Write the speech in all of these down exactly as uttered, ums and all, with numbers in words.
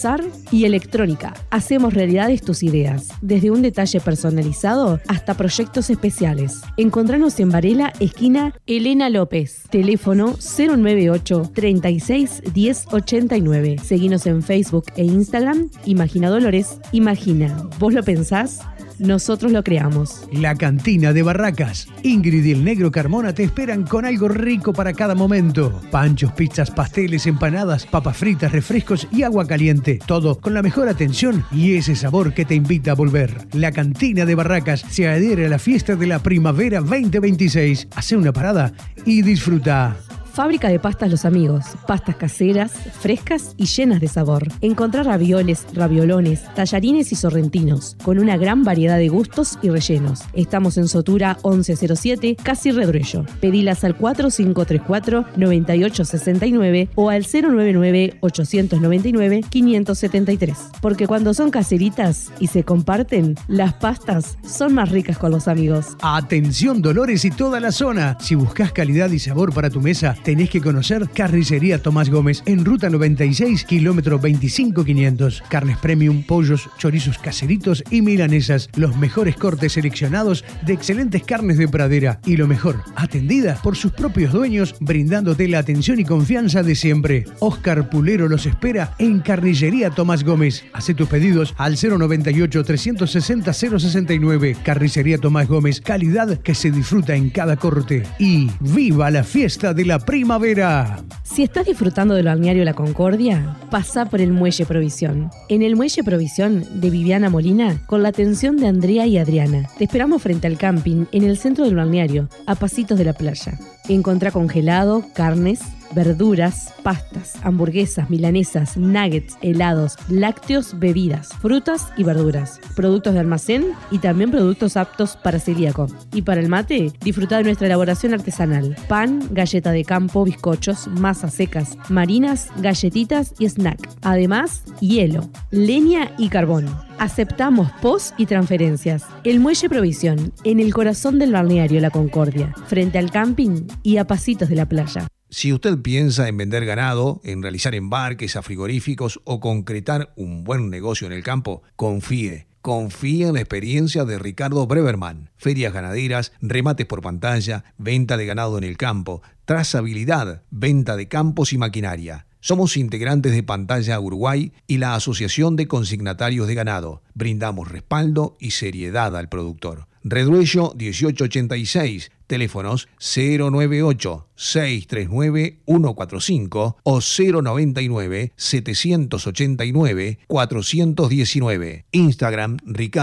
Bazar y electrónica. Hacemos realidades tus ideas, desde un detalle personalizado hasta proyectos especiales. Encontranos en Varela, esquina Elena López. Teléfono cero nueve ocho, treinta y seis, diez, ochenta y nueve. Seguinos en Facebook e Instagram. Imagina Dolores. Imagina. ¿Vos lo pensás? Nosotros lo creamos. La Cantina de Barracas. Ingrid y el Negro Carmona te esperan con algo rico para cada momento. Panchos, pizzas, pasteles, empanadas, papas fritas, refrescos y agua caliente. Todo con la mejor atención y ese sabor que te invita a volver. La Cantina de Barracas se adhiere a la fiesta de la primavera veinte veintiséis. Hace una parada y disfruta. Fábrica de Pastas Los Amigos. Pastas caseras, frescas y llenas de sabor. Encontrar ravioles, raviolones, tallarines y sorrentinos, con una gran variedad de gustos y rellenos. Estamos en Sotura once cero siete, Casi Redruello. Pedilas al cuatro cinco tres cuatro, nueve ocho seis nueve o al cero nueve nueve, ocho nueve nueve, cinco siete tres. Porque cuando son caseritas y se comparten, las pastas son más ricas con los amigos. Atención Dolores y toda la zona. Si buscas calidad y sabor para tu mesa, tenés que conocer Carnicería Tomás Gómez en Ruta noventa y seis, kilómetro veinticinco quinientos. Carnes premium, pollos, chorizos caseritos y milanesas. Los mejores cortes seleccionados de excelentes carnes de pradera. Y lo mejor, atendida por sus propios dueños, brindándote la atención y confianza de siempre. Oscar Pulero los espera en Carnicería Tomás Gómez. Hacé tus pedidos al cero noventa y ocho, trescientos sesenta, cero sesenta y nueve. Carnicería Tomás Gómez. Calidad que se disfruta en cada corte. Y ¡viva la fiesta de la primavera! Si estás disfrutando del balneario La Concordia, pasa por el Muelle Provisión. En el Muelle Provisión de Viviana Molina, con la atención de Andrea y Adriana. Te esperamos frente al camping, en el centro del balneario, a pasitos de la playa. Encontrá congelado, carnes, verduras, pastas, hamburguesas, milanesas, nuggets, helados, lácteos, bebidas, frutas y verduras, productos de almacén y también productos aptos para celíaco. Y para el mate, disfruta de nuestra elaboración artesanal: pan, galleta de campo, bizcochos, masas secas, marinas, galletitas y snack. Además, hielo, leña y carbón. Aceptamos pos y transferencias. El Muelle Provisión, en el corazón del balneario La Concordia, frente al camping y a pasitos de la playa. Si usted piensa en vender ganado, en realizar embarques a frigoríficos o concretar un buen negocio en el campo, confíe. Confía en la experiencia de Ricardo Breverman. Ferias ganaderas, remates por pantalla, venta de ganado en el campo, trazabilidad, venta de campos y maquinaria. Somos integrantes de Pantalla Uruguay y la Asociación de Consignatarios de Ganado. Brindamos respaldo y seriedad al productor. Redruello dieciocho ochenta y seis, teléfonos cero nueve ocho, seis tres nueve, uno cuatro cinco o cero nueve nueve, siete ocho nueve, cuatro uno nueve. Instagram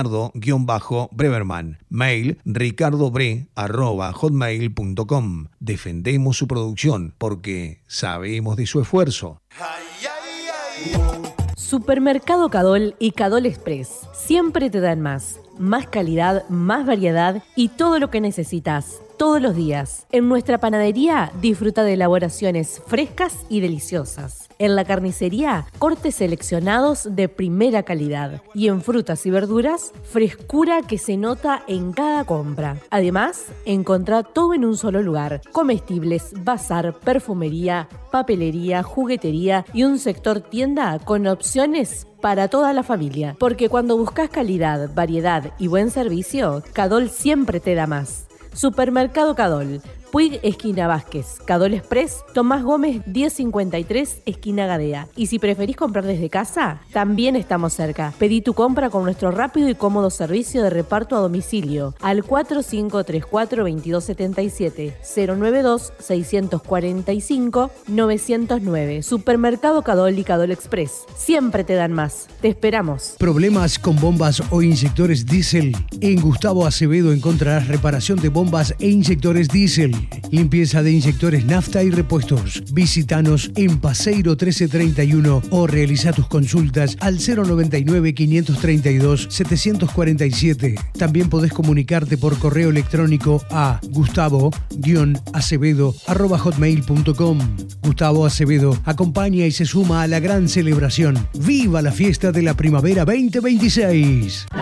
Ricardo-Breverman. Mail ricardobre arroba hotmail punto com. Defendemos su producción porque sabemos de su esfuerzo. Supermercado Cadol y Cadol Express siempre te dan más. Más calidad, más variedad y todo lo que necesitas, todos los días. En nuestra panadería disfruta de elaboraciones frescas y deliciosas. En la carnicería, cortes seleccionados de primera calidad. Y en frutas y verduras, frescura que se nota en cada compra. Además, encontrá todo en un solo lugar: comestibles, bazar, perfumería, papelería, juguetería y un sector tienda con opciones para toda la familia. Porque cuando buscas calidad, variedad y buen servicio, Cadol siempre te da más. Supermercado Cadol, Puig, esquina Vázquez. Cadol Express, Tomás Gómez diez cincuenta y tres, esquina Gadea. Y si preferís comprar desde casa, también estamos cerca. Pedí tu compra con nuestro rápido y cómodo servicio de reparto a domicilio al cuatro cinco tres cuatro, veintidós setenta y siete, cero nueve dos, seiscientos cuarenta y cinco, novecientos nueve. Supermercado Cadol y Cadol Express. Siempre te dan más. Te esperamos. ¿Problemas con bombas o inyectores diésel? En Gustavo Acevedo encontrarás reparación de bombas e inyectores diésel. Limpieza de inyectores nafta y repuestos. Visítanos en Paseiro trece treinta y uno o realiza tus consultas al cero nueve nueve, quinientos treinta y dos, setecientos cuarenta y siete. También podés comunicarte por correo electrónico a gustavo-acevedo arroba hotmail punto com. Gustavo Acevedo acompaña y se suma a la gran celebración. ¡Viva la fiesta de la primavera veinte veintiséis!